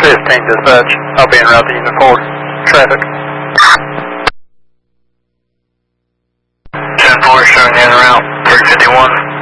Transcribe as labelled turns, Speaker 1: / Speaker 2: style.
Speaker 1: 15 dispatch, I'll be en route to unit 4. Traffic.
Speaker 2: 10-4 showing you en route, 351.